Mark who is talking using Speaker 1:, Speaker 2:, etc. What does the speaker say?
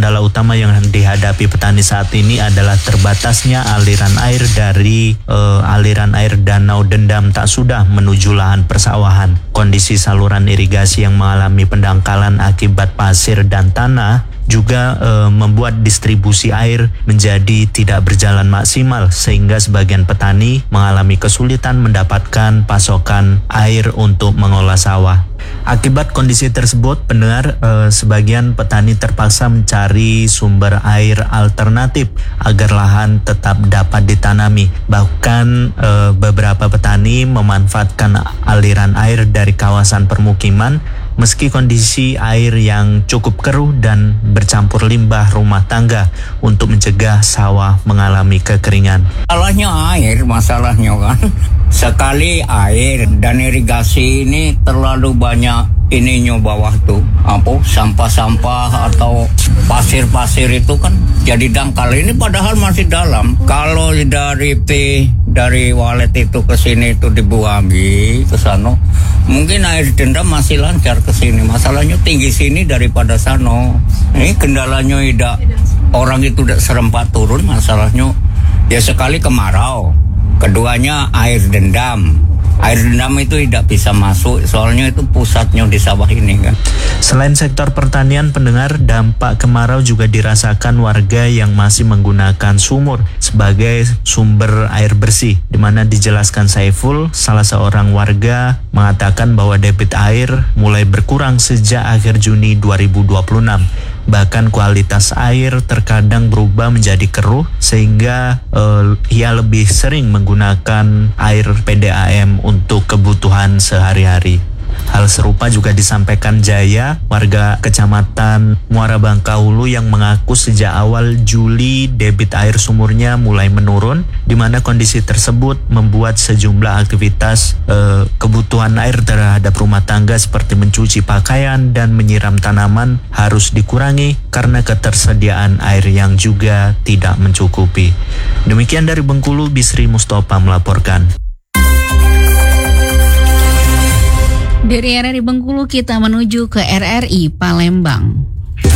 Speaker 1: Kendala utama yang dihadapi petani saat ini adalah terbatasnya aliran air dari aliran air Danau Dendam Tak Sudah menuju lahan persawahan. Kondisi saluran irigasi yang mengalami pendangkalan akibat pasir dan tanah juga membuat distribusi air menjadi tidak berjalan maksimal, sehingga sebagian petani mengalami kesulitan mendapatkan pasokan air untuk mengolah sawah. Akibat kondisi tersebut, pendengar, sebagian petani terpaksa mencari sumber air alternatif agar lahan tetap dapat ditanami. Bahkan beberapa petani memanfaatkan aliran air dari kawasan permukiman meski kondisi air yang cukup keruh dan bercampur limbah rumah tangga untuk mencegah sawah mengalami kekeringan.
Speaker 2: Masalahnya kan sekali air dan irigasi ini terlalu banyak ininya bawah tuh sampah-sampah atau pasir-pasir itu kan jadi dangkal. Ini padahal masih dalam. Kalau dari walet itu ke sini itu dibuangi ke sana, mungkin air Dendam masih lancar ke sini. Masalahnya tinggi sini daripada sana. Ini kendalanya tidak orang itu tidak serempak turun. Masalahnya ya sekali kemarau, keduanya air Dendam. Air Dendam itu tidak bisa masuk, soalnya itu pusatnya di sawah ini kan.
Speaker 1: Selain sektor pertanian, pendengar, dampak kemarau juga dirasakan warga yang masih menggunakan sumur sebagai sumber air bersih, di mana dijelaskan Saiful, salah seorang warga, mengatakan bahwa debit air mulai berkurang sejak akhir Juni 2026. Bahkan kualitas air terkadang berubah menjadi keruh, sehingga ia lebih sering menggunakan air PDAM untuk kebutuhan sehari-hari. Hal serupa juga disampaikan Jaya, warga Kecamatan Muara Bangka Hulu, yang mengaku sejak awal Juli debit air sumurnya mulai menurun, di mana kondisi tersebut membuat sejumlah aktivitas kebutuhan air terhadap rumah tangga seperti mencuci pakaian dan menyiram tanaman harus dikurangi karena ketersediaan air yang juga tidak mencukupi. Demikian dari Bengkulu, Bisri Mustafa melaporkan.
Speaker 3: Dari RRI Bengkulu kita menuju ke RRI Palembang.